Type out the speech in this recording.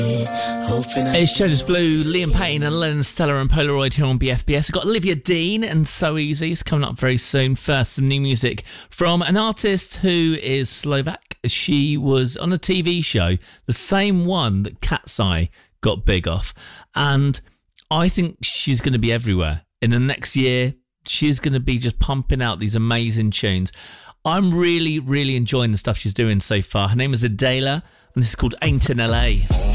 It's Jonas Blue, Liam Payne and Lennon Stella and Polaroid here on BFBS. We've got Olivia Dean and So Easy. It's coming up very soon. First, some new music from an artist who is Slovak. She was on a TV show, the same one that Cat's Eye got big off. And I think she's going to be everywhere. In the next year, she's going to be just pumping out these amazing tunes. I'm really, really enjoying the stuff she's doing so far. Her name is Adela, and this is called Ain't in LA.